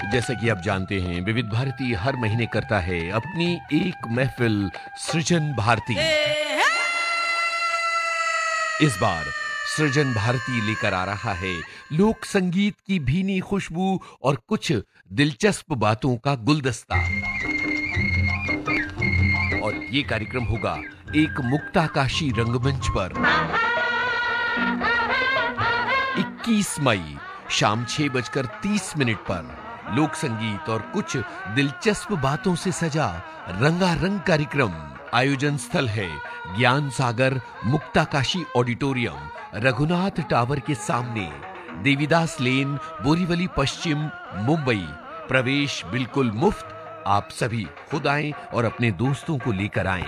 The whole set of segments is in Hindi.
जैसा कि आप जानते हैं, विविध भारती हर महीने करता है अपनी एक महफिल सृजन भारती। इस बार सृजन भारती लेकर आ रहा है लोक संगीत की भीनी खुशबू और कुछ दिलचस्प बातों का गुलदस्ता। और ये कार्यक्रम होगा एक मुक्ताकाशी रंगमंच पर 21 मई शाम 6:30 पर लोक संगीत और कुछ दिलचस्प बातों से सजा रंगारंग कार्यक्रम। आयोजन स्थल है ज्ञान सागर मुक्ताकाशी ऑडिटोरियम, रघुनाथ टावर के सामने, देवीदास लेन, बोरीवली पश्चिम, मुंबई। प्रवेश बिल्कुल मुफ्त। आप सभी खुद आएं और अपने दोस्तों को लेकर आएं।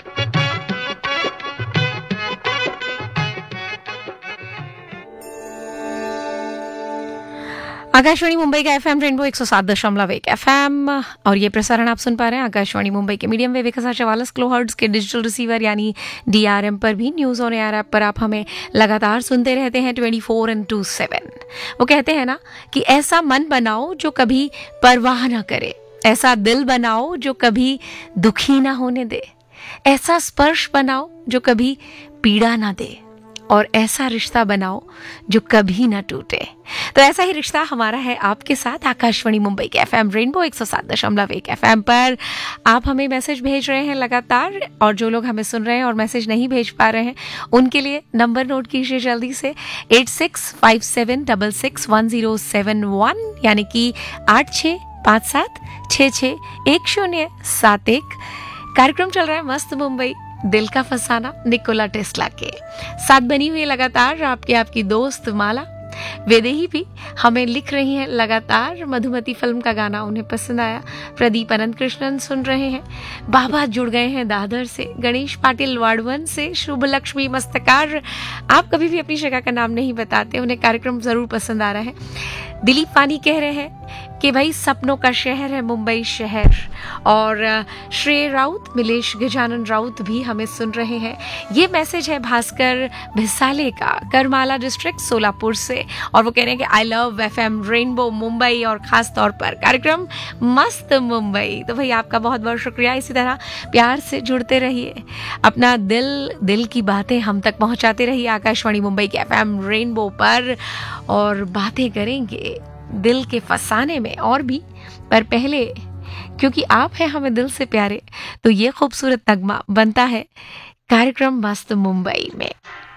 आकाशवाणी मुंबई का एफएम रेनबो 107.1 एफएम और ये प्रसारण आप सुन पा रहे हैं आकाशवाणी मुंबई के मीडियम वेव 1044 किलोहर्ट्ज के डिजिटल रिसीवर यानी डीआरएम पर भी। न्यूज ऑन एयर ऐप पर आप हमें लगातार सुनते रहते हैं 24/7। वो कहते हैं ना कि ऐसा मन बनाओ जो कभी परवाह ना करे, ऐसा दिल बनाओ जो कभी दुखी ना होने दे, ऐसा स्पर्श बनाओ जो कभी पीड़ा ना दे, और ऐसा रिश्ता बनाओ जो कभी ना टूटे। तो ऐसा ही रिश्ता हमारा है आपके साथ आकाशवाणी मुंबई के एफएम रेनबो 107.1 एफएम पर। आप हमें मैसेज भेज रहे हैं लगातार, और जो लोग हमें सुन रहे हैं और मैसेज नहीं भेज पा रहे हैं उनके लिए नंबर नोट कीजिए जल्दी से 8657661071 यानी कि 8657661071। कार्यक्रम चल रहा है मस्त मुंबई दिल का फसाना निकोला टेस्ला के साथ बनी हुई लगातार आपकी दोस्त माला वेदेही भी हमें लिख रही हैं लगातार। मधुमती फिल्म का गाना उन्हें पसंद आया। प्रदीप अनंत कृष्णन सुन रहे हैं। बाबा जुड़ गए हैं दादर से। गणेश पाटिल वाड़वन से। शुभ लक्ष्मी मस्तकार, आप कभी भी अपनी जगह का नाम नहीं बताते, उन्हें कार्यक्रम जरूर पसंद आ रहा है। दिलीप पानी कह रहे हैं कि भाई सपनों का शहर है मुंबई शहर। और श्रेय राउत, मिलेश गजानन राउत भी हमें सुन रहे हैं। ये मैसेज है भास्कर भिसाले का, करमाला डिस्ट्रिक्ट सोलापुर से, और वो कह रहे हैं कि I love FM rainbow Mumbai और खास तौर पर कार्यक्रम मस्त मुंबई। तो भाई आपका बहुत बहुत शुक्रिया। इसी तरह प्यार से जुड़ते रहिए, अपना दिल की बातें हम तक पहुंचाते रहिए आकाशवाणी मुंबई के एफएम रेनबो पर, और बातें करेंगे दिल के फसाने में और भी। पर पहले क्योंकि आप हैं हमें दिल से प्यारे, तो ये खूबसूरत नगमा बनता है कार्यक्रम मस्त मुंबई में।